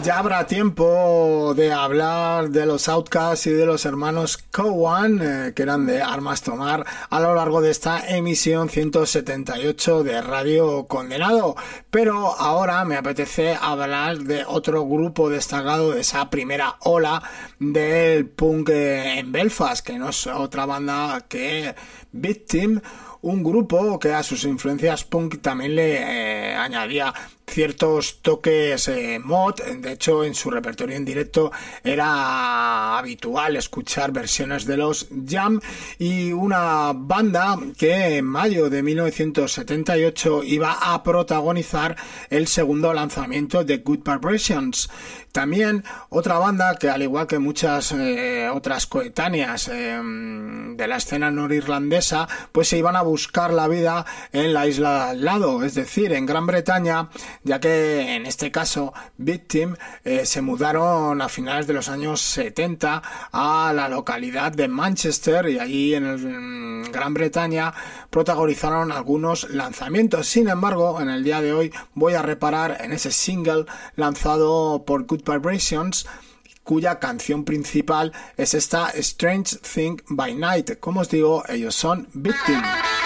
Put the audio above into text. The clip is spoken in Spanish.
Ya habrá tiempo de hablar de los Outkast y de los hermanos Cowan, que eran de Armas Tomar, a lo largo de esta emisión 178 de Radio Condenado. Pero ahora me apetece hablar de otro grupo destacado de esa primera ola del punk en Belfast, que no es otra banda que Victim, un grupo que a sus influencias punk también le añadía ciertos toques mod. De hecho, en su repertorio en directo era habitual escuchar versiones de los Jam, y una banda que en mayo de 1978 iba a protagonizar el segundo lanzamiento de Good Vibrations. También otra banda que, al igual que muchas otras coetáneas de la escena norirlandesa, pues se iban a buscar la vida en la isla de al lado, es decir, en Gran Bretaña, ya que en este caso Victim se mudaron a finales de los años 70 a la localidad de Manchester, y allí en Gran Bretaña protagonizaron algunos lanzamientos. Sin embargo, en el día de hoy voy a reparar en ese single lanzado por Good Vibrations, cuya canción principal es esta Strange Thing by Night. Como os digo, ellos son Victim.